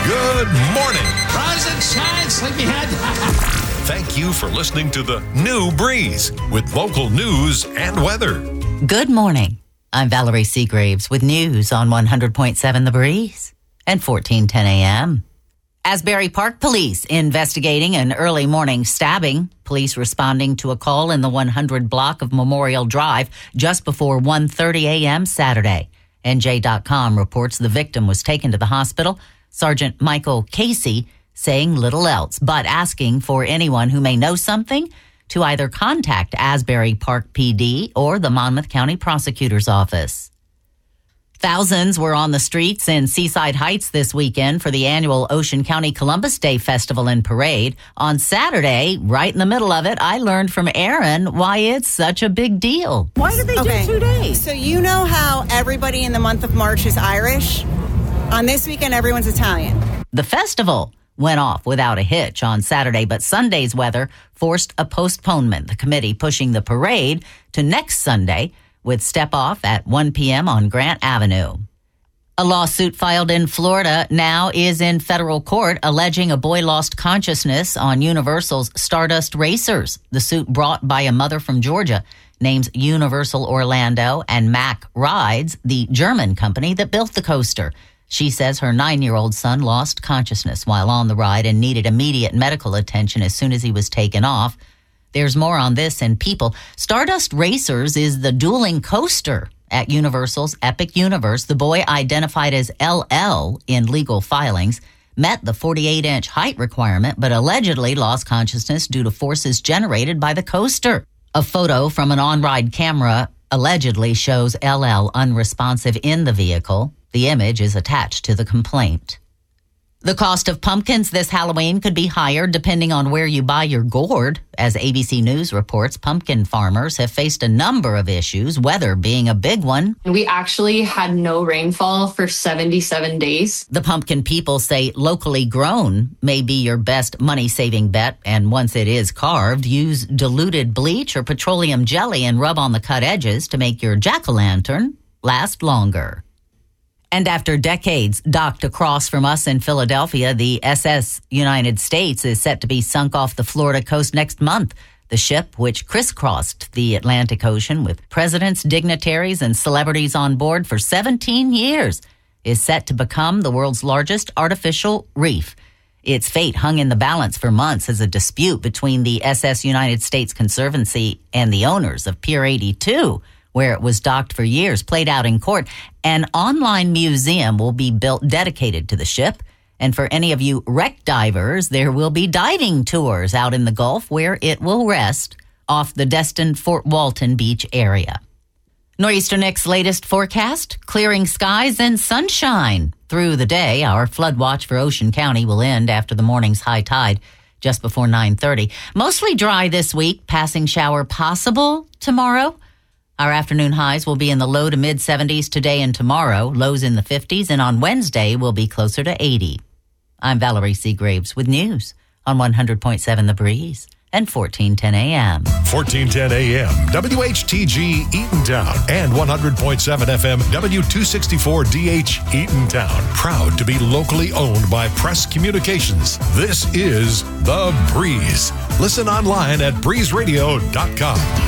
Good morning. Rise and shine, sleepyhead. Thank you for listening to the New Breeze with local news and weather. Good morning. I'm Valerie Seagraves with news on 100.7 The Breeze and 1410 a.m. Asbury Park Police investigating an early morning stabbing. Police responding to a call in the 100 block of Memorial Drive just before 1:30 a.m. Saturday. NJ.com reports the victim was taken to the hospital. Sergeant Michael Casey saying little else, but asking for anyone who may know something to either contact Asbury Park PD or the Monmouth County Prosecutor's Office. Thousands were on the streets in Seaside Heights this weekend for the annual Ocean County Columbus Day Festival and Parade. On Saturday, right in the middle of it, I learned from Aaron why it's such a big deal. Why did they do 2 days? So you know how everybody in the month of March is Irish? On this weekend, everyone's Italian. The festival went off without a hitch on Saturday, but Sunday's weather forced a postponement. The committee pushing the parade to next Sunday with step-off at 1 p.m. on Grant Avenue. A lawsuit filed in Florida now is in federal court alleging a boy lost consciousness on Universal's Stardust Racers. The suit brought by a mother from Georgia names Universal Orlando and Mack Rides, the German company that built the coaster. She says her 9-year-old son lost consciousness while on the ride and needed immediate medical attention as soon as he was taken off. There's more on this in People. Stardust Racers is the dueling coaster at Universal's Epic Universe. The boy, identified as LL in legal filings, met the 48-inch height requirement, but allegedly lost consciousness due to forces generated by the coaster. A photo from an on-ride camera allegedly shows LL unresponsive in the vehicle. The image is attached to the complaint. The cost of pumpkins this Halloween could be higher depending on where you buy your gourd. As ABC News reports, pumpkin farmers have faced a number of issues, weather being a big one. We actually had no rainfall for 77 days. The pumpkin people say locally grown may be your best money-saving bet, and once it is carved, use diluted bleach or petroleum jelly and rub on the cut edges to make your jack-o'-lantern last longer. And after decades docked across from us in Philadelphia, the SS United States is set to be sunk off the Florida coast next month. The ship, which crisscrossed the Atlantic Ocean with presidents, dignitaries, and celebrities on board for 17 years, is set to become the world's largest artificial reef. Its fate hung in the balance for months as a dispute between the SS United States Conservancy and the owners of Pier 82, where it was docked for years, played out in court. An online museum will be built dedicated to the ship. And for any of you wreck divers, there will be diving tours out in the Gulf where it will rest off the destined Fort Walton Beach area. Nor'easter latest forecast, clearing skies and sunshine. Through the day, our flood watch for Ocean County will end after the morning's high tide just before 9:30. Mostly dry this week, passing shower possible tomorrow. Our afternoon highs will be in the low to mid-70s today and tomorrow, lows in the 50s, and on Wednesday will be closer to 80. I'm Valerie Seagraves with news on 100.7 The Breeze and 1410 a.m. 1410 a.m. WHTG Eatontown and 100.7 FM W264DH Eatontown. Proud to be locally owned by Press Communications. This is The Breeze. Listen online at breezeradio.com.